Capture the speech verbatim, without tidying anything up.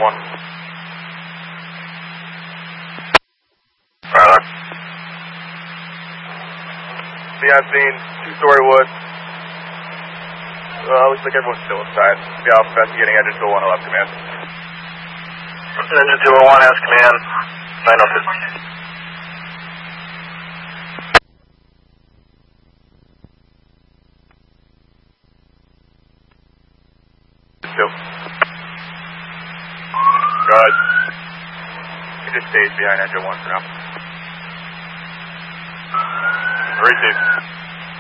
one. Alright. See, I've seen two-story wood. Well, looks like everyone's still inside. The Alpha investigating Engine two oh one, I'll have command. Engine two oh one has command. nine oh two. Two. Good. He just stays behind Engine one for now. Receive.